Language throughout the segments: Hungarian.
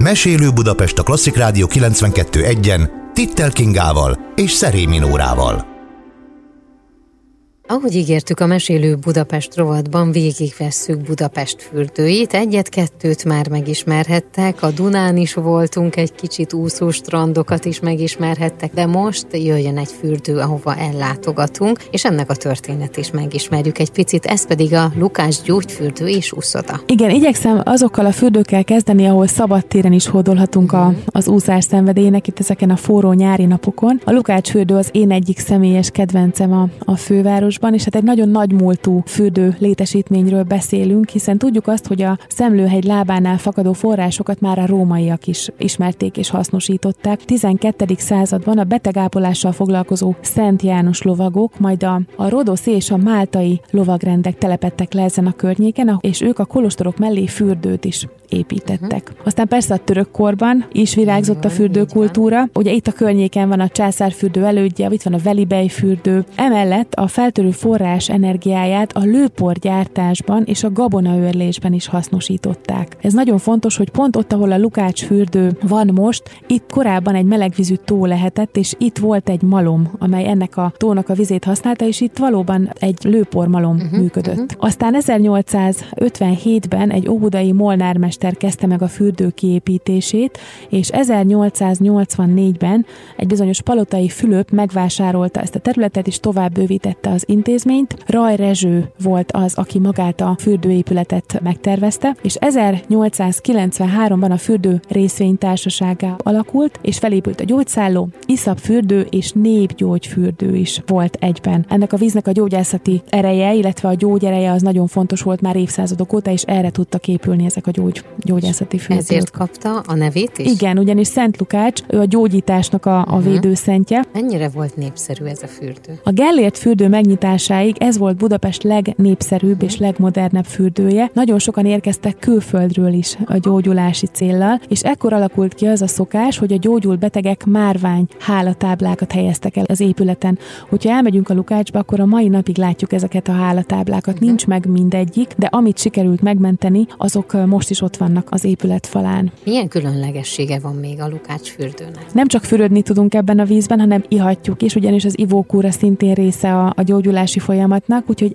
Mesélő Budapest a Klasszik Rádió 92.1-en Tittel Kingával és Szerémi Nórával. Ahogy ígértük, a Mesélő Budapest rovatban végigvesszük Budapest fürdőit. Egyet-kettőt már megismerhettek, a Dunán is voltunk, egy kicsit úszó strandokat is megismerhettek, de most jöjjön egy fürdő, ahova ellátogatunk, és ennek a történet is megismerjük egy picit, ez pedig a Lukács gyógyfürdő és úszoda. Igen, igyekszem azokkal a fürdőkkel kezdeni, ahol szabadtéren is hódolhatunk az úszás szenvedélynek itt ezeken a forró nyári napokon. A Lukács fürdő az én egyik személyes kedvencem a főváros. És hát egy nagyon nagymúltú fürdő létesítményről beszélünk, hiszen tudjuk azt, hogy a Szemlőhegy lábánál fakadó forrásokat már a rómaiak is ismerték és hasznosították. 12. században a betegápolással foglalkozó Szent János lovagok, majd a rodoszi és a máltai lovagrendek telepedtek le ezen a környéken, és ők a kolostorok mellé fürdőt is építettek. Aztán persze a török korban is virágzott a fürdőkultúra. Ugye itt a környéken van a császárfürdő elődje, itt van a Velibej fürdő. Emellett a feltörő forrás energiáját a lőporgyártásban és a gabonaőrlésben is hasznosították. Ez nagyon fontos, hogy pont ott, ahol a Lukács fürdő van most, itt korábban egy melegvízű tó lehetett, és itt volt egy malom, amely ennek a tónak a vizét használta, és itt valóban egy lőpormalom működött. Aztán 1857-ben egy óbudai molnármester kezdte meg a fürdő kiépítését, és 1884-ben egy bizonyos Palotai Fülöp megvásárolta ezt a területet, és tovább bővítette az intézményt. Raj Rezső volt az, aki magát a fürdőépületet megtervezte, és 1893-ban a fürdő részvénytársasággá alakult, és felépült a gyógyszálló, iszapfürdő és népgyógyfürdő is volt egyben. Ennek a víznek a gyógyászati ereje, illetve a gyógyereje az nagyon fontos volt már évszázadok óta, és erre tudtak épülni ezek a gyógyászati fürdők. Ezért kapta a nevét is? Igen, ugyanis Szent Lukács, ő a gyógyításnak a védőszentje. Mennyire volt népszerű ez a fürdő? A Gellért fürdő megnyitásáig ez volt Budapest legnépszerűbb és legmodernebb fürdője. Nagyon sokan érkeztek külföldről is a gyógyulási céllal, és ekkor alakult ki az a szokás, hogy a gyógyult betegek márvány hálatáblákat helyeztek el az épületen. Hogyha elmegyünk a Lukácsba, akkor a mai napig látjuk ezeket a hálatáblákat. Nincs meg mindegyik, de amit sikerült megmenteni, azok most is ott vannak az épület falán. Milyen különlegessége van még a Lukács fürdőnek? Nem csak fürödni tudunk ebben a vízben, hanem ihatjuk is, ugyanis az ivókúra szintén része a gyógyulási folyamatnak, úgyhogy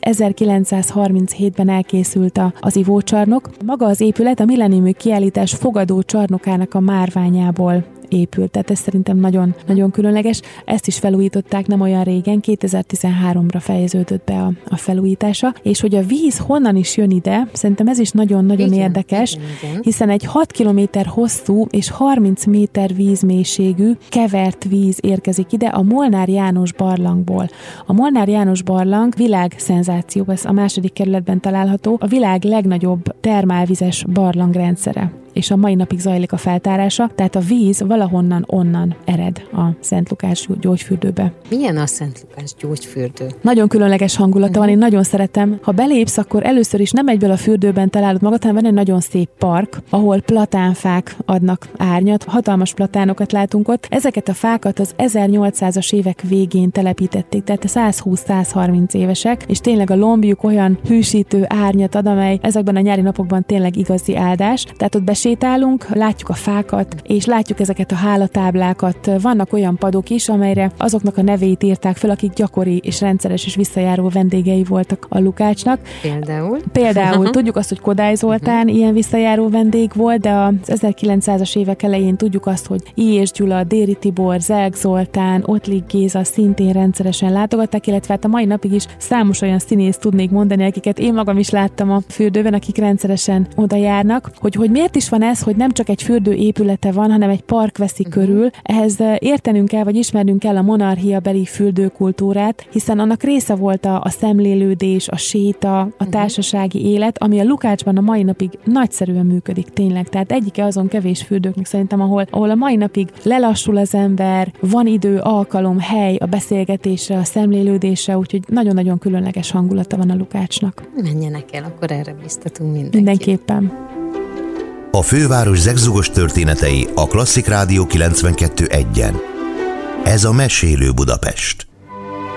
1937-ben elkészült az ivócsarnok. Maga az épület a milleniumi kiállítás fogadó csarnokának a márványából épült, tehát ez szerintem nagyon, nagyon különleges. Ezt is felújították nem olyan régen, 2013-ra fejeződött be a felújítása, és hogy a víz honnan is jön ide, szerintem ez is nagyon-nagyon érdekes, hiszen egy 6 kilométer hosszú és 30 méter vízmélységű kevert víz érkezik ide a Molnár János barlangból. A Molnár János barlang világszenzáció, ez a 2. kerületben található, a világ legnagyobb termálvizes barlangrendszere, és a mai napig zajlik a feltárása, tehát a víz valahonnan onnan ered a Szent Lukács gyógyfürdőbe. Milyen a Szent Lukács gyógyfürdő? Nagyon különleges hangulata van, én nagyon szeretem. Ha belépsz, akkor először is nem egyből a fürdőben találod magad, hanem van egy nagyon szép park, ahol platánfák adnak árnyat, hatalmas platánokat látunk ott. Ezeket a fákat az 1800-as évek végén telepítették, tehát 120-130 évesek, és tényleg a lombjuk olyan hűsítő árnyat ad, amely ezekben a nyári napokban tényleg igazi áldás. Tehát ott sétálunk, látjuk a fákat, és látjuk ezeket a hálatáblákat. Vannak olyan padok is, amelyre azoknak a nevét írták fel, akik gyakori és rendszeres és visszajáró vendégei voltak a Lukácsnak. Például tudjuk azt, hogy Kodály Zoltán ilyen visszajáró vendég volt, de az 1900-as évek elején tudjuk azt, hogy I. Gyula, Déri Tibor, Zelk Zoltán, Ottlik Géza szintén rendszeresen látogatták, illetve hát a mai napig is számos olyan színész tudnék mondani, akiket én magam is láttam a fürdőben, akik rendszeresen oda járnak, hogy miért is van ez, hogy nem csak egy fürdő épülete van, hanem egy park veszi körül. Ehhez értenünk kell, vagy ismernünk kell a monarchiabeli fürdőkultúrát, hiszen annak része volt a szemlélődés, a séta, a társasági élet, ami a Lukácsban a mai napig nagyszerűen működik tényleg. Tehát egyike azon kevés fürdőknek szerintem, ahol a mai napig lelassul az ember, van idő, alkalom, hely a beszélgetésre, a szemlélődésre, úgyhogy nagyon-nagyon különleges hangulata van a Lukácsnak. Menjenek el, akkor erre biztatunk mindenképpen. A főváros zegzugos történetei a Klasszik Rádió 92.1-en. Ez a Mesélő Budapest.